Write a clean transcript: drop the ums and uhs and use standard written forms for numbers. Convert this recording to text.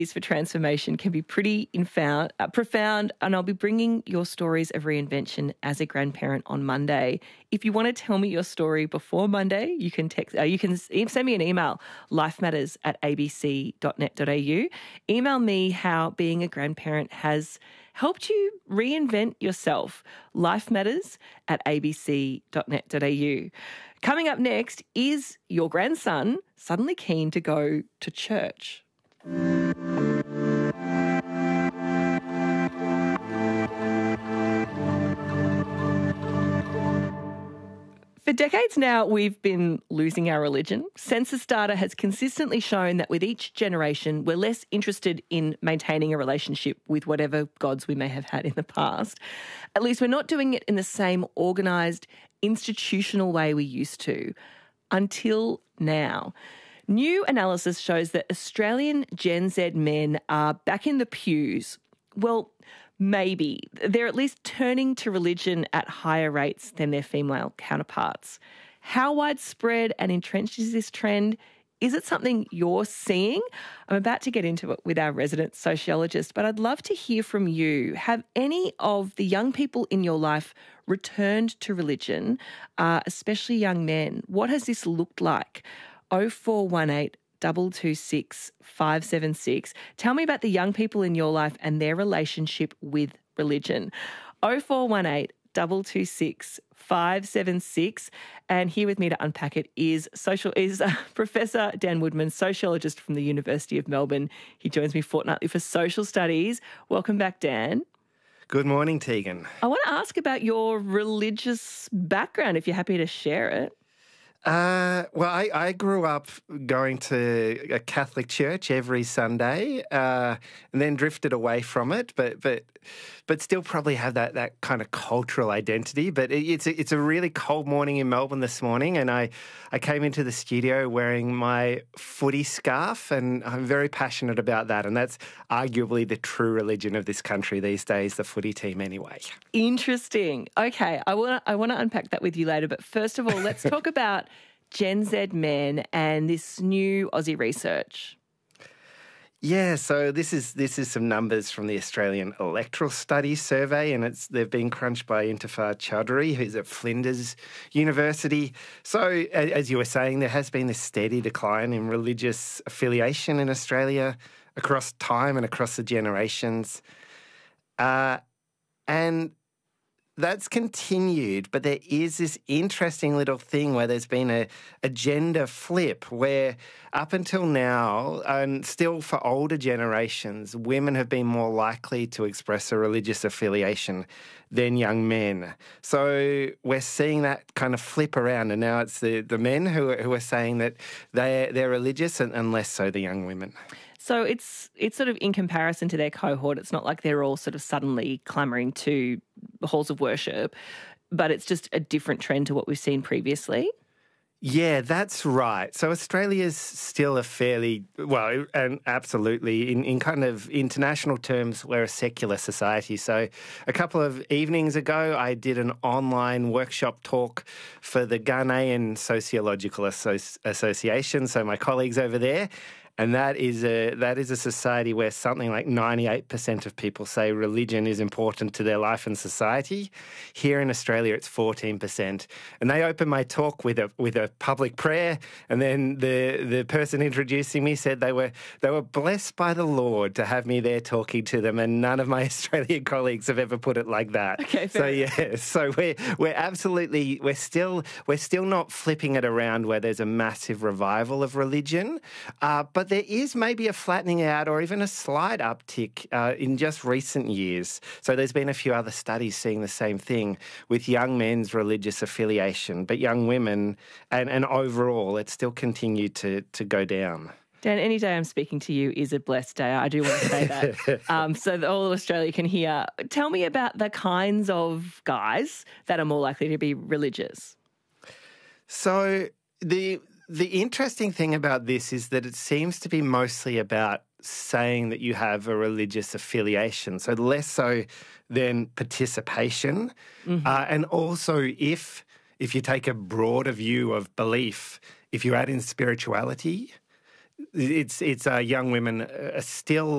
for transformation can be pretty profound, and I'll be bringing your stories of reinvention as a grandparent on Monday. If you want to tell me your story before Monday, you can send me an email, lifematters@abc.net.au. Email me how being a grandparent has helped you reinvent yourself, lifematters@abc.net.au. Coming up next, is your grandson suddenly keen to go to church? For decades now, we've been losing our religion. Census data has consistently shown that with each generation, we're less interested in maintaining a relationship with whatever gods we may have had in the past. At least we're not doing it in the same organised, institutional way we used to, until now. New analysis shows that Australian Gen Z men are back in the pews. Well, maybe. They're at least turning to religion at higher rates than their female counterparts. How widespread and entrenched is this trend? Is it something you're seeing? I'm about to get into it with our resident sociologist, but I'd love to hear from you. Have any of the young people in your life returned to religion, especially young men? What has this looked like? 0418 226 576. Tell me about the young people in your life and their relationship with religion. 0418 226 576. And here with me to unpack it is Professor Dan Woodman, sociologist from the University of Melbourne. He joins me fortnightly for Social Studies. Welcome back, Dan. Good morning, Tegan. I want to ask about your religious background, if you're happy to share it. Well, I grew up going to a Catholic church every Sunday, and then drifted away from it, but still probably have that kind of cultural identity. But it's a really cold morning in Melbourne this morning, and I came into the studio wearing my footy scarf, and I'm very passionate about that, and that's arguably the true religion of this country these days, the footy team anyway. Interesting. Okay, I want to unpack that with you later, but first of all, let's talk about Gen Z men and this new Aussie research. Yeah, so this is some numbers from the Australian Electoral Studies Survey, and they've been crunched by Intafar Chowdhury, who's at Flinders University. So, as you were saying, there has been this steady decline in religious affiliation in Australia across time and across the generations. And that's continued, but there is this interesting little thing where there's been a gender flip where up until now, and still for older generations, women have been more likely to express a religious affiliation than young men. So we're seeing that kind of flip around, and now it's the men who are saying that they're religious and less so the young women. So it's sort of in comparison to their cohort, it's not like they're all sort of suddenly clamouring to halls of worship, but it's just a different trend to what we've seen previously. Yeah, that's right. So Australia's still a fairly, well, and absolutely, in kind of international terms, we're a secular society. So a couple of evenings ago, I did an online workshop talk for the Ghanaian Sociological Association, so my colleagues over there. And that is a society where something like 98% of people say religion is important to their life and society. Here in Australia, it's 14%. And they opened my talk with a public prayer, and then the person introducing me said they were blessed by the Lord to have me there talking to them, and none of my Australian colleagues have ever put it like that. Okay, so we're absolutely we're still not flipping it around where there's a massive revival of religion, but there is maybe a flattening out or even a slight uptick in just recent years. So there's been a few other studies seeing the same thing with young men's religious affiliation, but young women and overall it's still continued to go down. Dan, any day I'm speaking to you is a blessed day. I do want to say that so that all of Australia can hear. Tell me about the kinds of guys that are more likely to be religious. So the interesting thing about this is that it seems to be mostly about saying that you have a religious affiliation, so less so than participation. Mm-hmm. And also if you take a broader view of belief, if you add in spirituality, It's young women are still